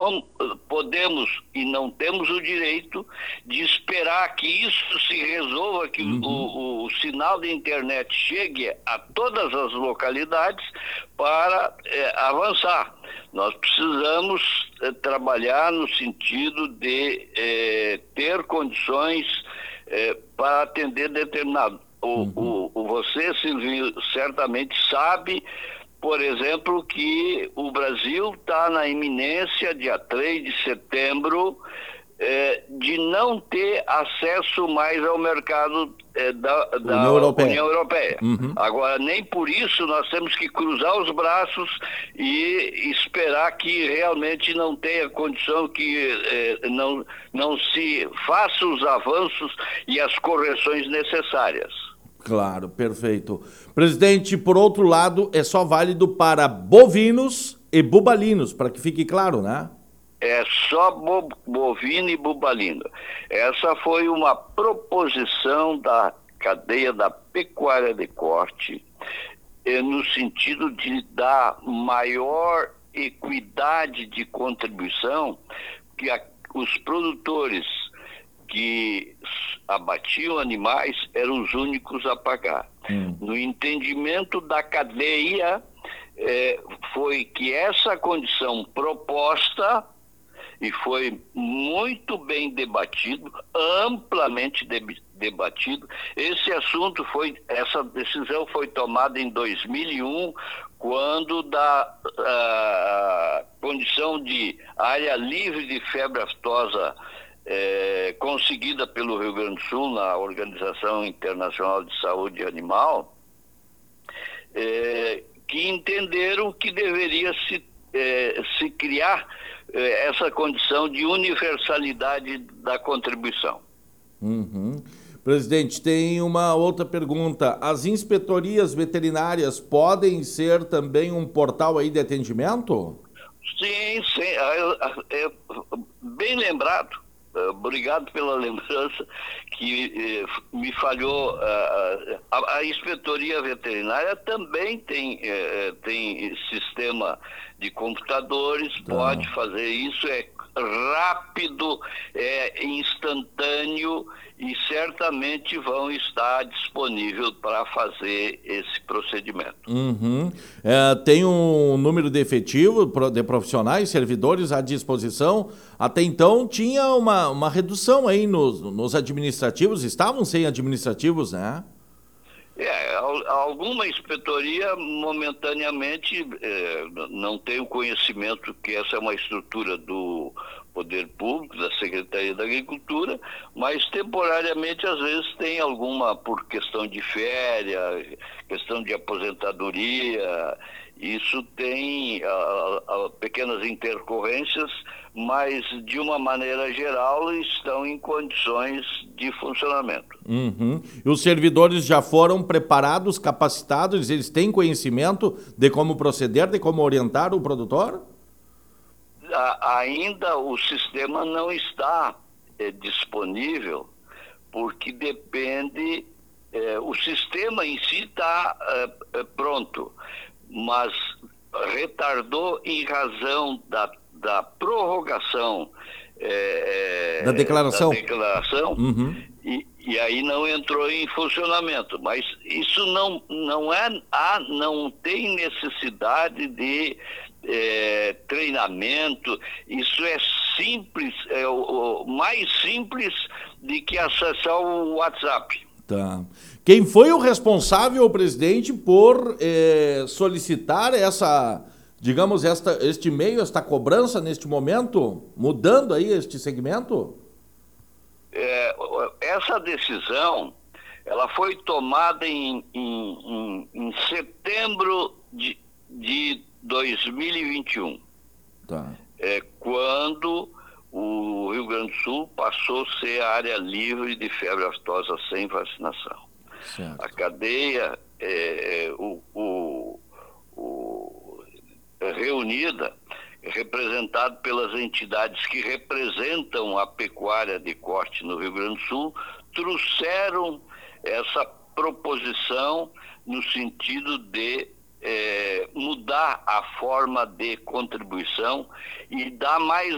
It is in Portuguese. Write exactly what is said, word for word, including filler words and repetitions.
não podemos e não temos o direito de esperar que isso se resolva, que uhum. o, o sinal de internet chegue a todas as localidades para é, avançar. Nós precisamos é, trabalhar no sentido de é, ter condições é, para atender determinado. O, uhum. o, o você, Silvio, certamente sabe, por exemplo, que o Brasil está na iminência, dia três de setembro, eh, de não ter acesso mais ao mercado eh, da, da União Europeia. União Europeia. Uhum. Agora, nem por isso nós temos que cruzar os braços e esperar que realmente não tenha condição, que eh, não, não se façam os avanços e as correções necessárias. Claro, perfeito. Presidente, por outro lado, é só válido para bovinos e bubalinos, para que fique claro, né? É só bo bovino e bubalino. Essa foi uma proposição da cadeia da pecuária de corte, eh, no sentido de dar maior equidade de contribuição, que a, os produtores que abatiam animais eram os únicos a pagar. Hum. No entendimento da cadeia, eh, foi que essa condição proposta, e foi muito bem debatido, amplamente de, debatido, esse assunto foi, essa decisão foi tomada em dois mil e um, quando da uh, condição de área livre de febre aftosa É, conseguida pelo Rio Grande do Sul na Organização Internacional de Saúde Animal, é, que entenderam que deveria se, é, se criar é, essa condição de universalidade da contribuição. Uhum. Presidente, tem uma outra pergunta. As inspetorias veterinárias podem ser também um portal aí de atendimento? Sim, sim. É, é, bem lembrado. Obrigado pela lembrança, que eh, me falhou. Uh, a, a inspetoria veterinária também tem, eh, tem sistema de computadores, tá. Pode fazer isso, é rápido, é instantâneo e certamente vão estar disponíveis para fazer esse procedimento. Uhum. É, tem um número de efetivo de profissionais, servidores à disposição. Até então tinha uma, uma redução aí nos, nos administrativos, estavam sem administrativos, né? É, alguma inspetoria momentaneamente, é, não tenho conhecimento que essa é uma estrutura do Poder Público, da Secretaria da Agricultura, mas temporariamente às vezes tem alguma, por questão de férias, questão de aposentadoria, isso tem a, a, pequenas intercorrências, mas de uma maneira geral estão em condições de funcionamento. Uhum. E os servidores já foram preparados, capacitados, eles têm conhecimento de como proceder, de como orientar o produtor? A, ainda o sistema não está é, disponível, porque depende, é, o sistema em si está é, é, pronto, mas retardou em razão da, da prorrogação é, da declaração, da declaração uhum. e, e aí não entrou em funcionamento. Mas isso não, não é, ah, não tem necessidade de é, treinamento, isso é simples, é o, o mais simples de que acessar o WhatsApp. Tá. Quem foi o responsável, presidente, por eh, solicitar essa, digamos, esta, este meio, esta cobrança neste momento, mudando aí este segmento? É, essa decisão, ela foi tomada em, em, em, em setembro de, de dois mil e vinte e um. Tá. É, quando o Rio Grande do Sul passou a ser área livre de febre aftosa sem vacinação. Certo. A cadeia é, o, o, o, reunida, representada pelas entidades que representam a pecuária de corte no Rio Grande do Sul, trouxeram essa proposição no sentido de é, mudar a forma de contribuição e dar mais